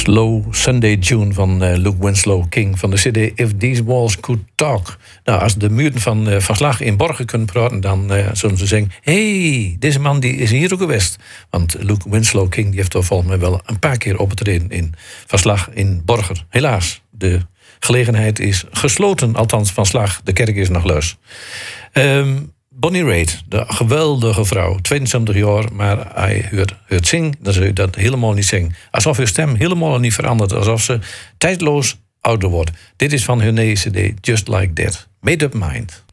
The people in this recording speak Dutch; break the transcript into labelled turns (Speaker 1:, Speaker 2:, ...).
Speaker 1: Slow Sunday Tune van Luke Winslow King van de CD If These Walls Could Talk. Nou, als de muren van Slag in Borgen kunnen praten, dan zullen ze zeggen: hey, deze man die is hier ook geweest. Want Luke Winslow King die heeft er volgens mij wel een paar keer opgetreden in Slag in Borgen. Helaas, de gelegenheid is gesloten, althans van Slag. De kerk is nog luis. Bonnie Raitt, de geweldige vrouw, 22 jaar, maar hij hoort zingen, dan zul je dat helemaal niet zingen. Alsof je stem helemaal niet verandert, alsof ze tijdloos ouder wordt. Dit is van hun nieuwe CD, Just Like That. Made Up Mind.